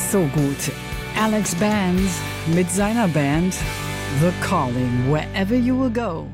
So gut. Alex Band mit seiner Band The Calling, Wherever You Will Go.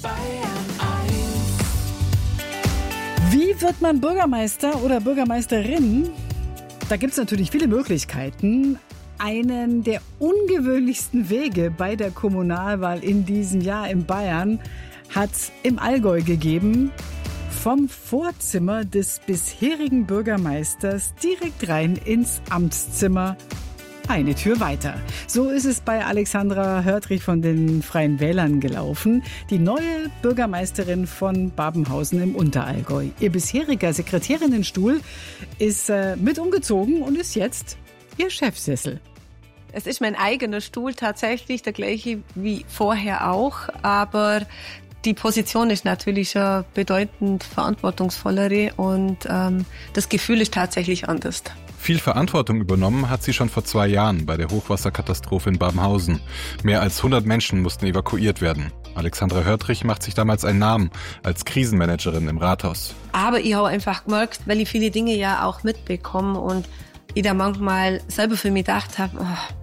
Wie wird man Bürgermeister oder Bürgermeisterin? Da gibt es natürlich viele Möglichkeiten. Einen der ungewöhnlichsten Wege bei der Kommunalwahl in diesem Jahr in Bayern hat es im Allgäu gegeben. Vom Vorzimmer des bisherigen Bürgermeisters direkt rein ins Amtszimmer. Eine Tür weiter. So ist es bei Alexandra Hörtrich von den Freien Wählern gelaufen. Die neue Bürgermeisterin von Babenhausen im Unterallgäu. Ihr bisheriger Sekretärinnenstuhl ist mit umgezogen und ist jetzt ihr Chefsessel. Es ist mein eigener Stuhl tatsächlich, der gleiche wie vorher auch, aber die Position ist natürlich schon bedeutend verantwortungsvollere und das Gefühl ist tatsächlich anders. Viel Verantwortung übernommen hat sie schon vor 2 Jahren bei der Hochwasserkatastrophe in Babenhausen. Mehr als 100 Menschen mussten evakuiert werden. Alexandra Hörtrich macht sich damals einen Namen als Krisenmanagerin im Rathaus. Aber ich habe einfach gemerkt, weil ich viele Dinge ja auch mitbekomme und ich da manchmal selber für mich gedacht habe,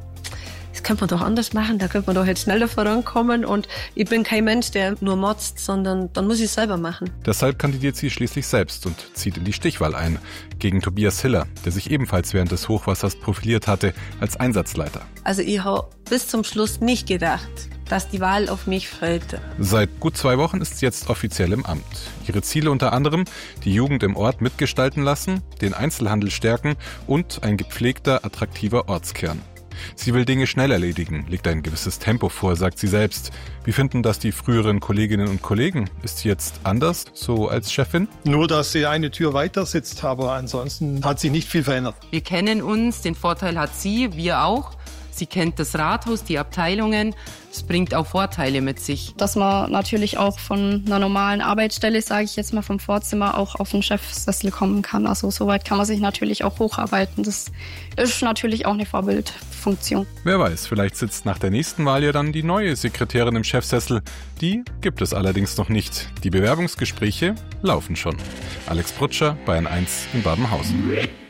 das könnte man doch anders machen, da könnte man doch jetzt schneller vorankommen und ich bin kein Mensch, der nur motzt, sondern dann muss ich es selber machen. Deshalb kandidiert sie schließlich selbst und zieht in die Stichwahl ein, gegen Tobias Hiller, der sich ebenfalls während des Hochwassers profiliert hatte als Einsatzleiter. Also ich habe bis zum Schluss nicht gedacht, dass die Wahl auf mich fällt. Seit gut 2 Wochen ist sie jetzt offiziell im Amt. Ihre Ziele unter anderem: die Jugend im Ort mitgestalten lassen, den Einzelhandel stärken und ein gepflegter, attraktiver Ortskern. Sie will Dinge schnell erledigen, legt ein gewisses Tempo vor, sagt sie selbst. Wie finden das die früheren Kolleginnen und Kollegen? Ist sie jetzt anders, so als Chefin? Nur, dass sie eine Tür weiter sitzt, aber ansonsten hat sich nicht viel verändert. Wir kennen uns, den Vorteil hat sie, wir auch. Sie kennt das Rathaus, die Abteilungen. Es bringt auch Vorteile mit sich. Dass man natürlich auch von einer normalen Arbeitsstelle, sage ich jetzt mal vom Vorzimmer, auch auf den Chefsessel kommen kann. Also soweit kann man sich natürlich auch hocharbeiten. Das ist natürlich auch eine Vorbildfunktion. Wer weiß, vielleicht sitzt nach der nächsten Wahl ja dann die neue Sekretärin im Chefsessel. Die gibt es allerdings noch nicht. Die Bewerbungsgespräche laufen schon. Alex Brutscher, Bayern 1 in Babenhausen.